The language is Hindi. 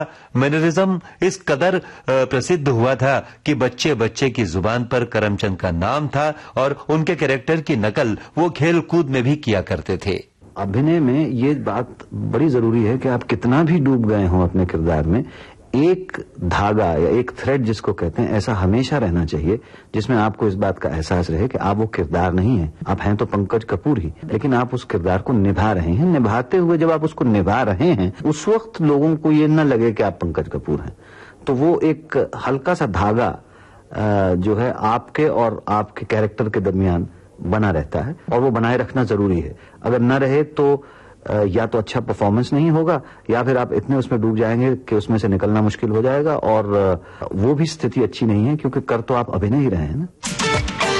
मैनरिज्म इस कदर प्रसिद्ध हुआ था कि बच्चे बच्चे की जुबान पर करमचंद का नाम था और उनके कैरेक्टर की नकल वो खेल कूद में भी किया करते थे। अभिनय में ये बात बड़ी जरूरी है कि आप कितना भी डूब गए हों अपने किरदार में, एक धागा या एक थ्रेड जिसको कहते हैं, ऐसा हमेशा रहना चाहिए जिसमें आपको इस बात का एहसास रहे कि आप वो किरदार नहीं हैं। आप हैं तो पंकज कपूर ही, लेकिन आप उस किरदार को निभा रहे हैं। निभाते हुए जब आप उसको निभा रहे हैं, उस वक्त लोगों को ये न लगे कि आप पंकज कपूर हैं। तो वो एक हल्का सा धागा जो है आपके और आपके कैरेक्टर के दरमियान बना रहता है, और वो बनाए रखना जरूरी है। अगर न रहे तो या तो अच्छा परफॉर्मेंस नहीं होगा, या फिर आप इतने उसमें डूब जाएंगे कि उसमें से निकलना मुश्किल हो जाएगा, और वो भी स्थिति अच्छी नहीं है, क्योंकि कर तो आप अभिनय ही रहे हैं ना।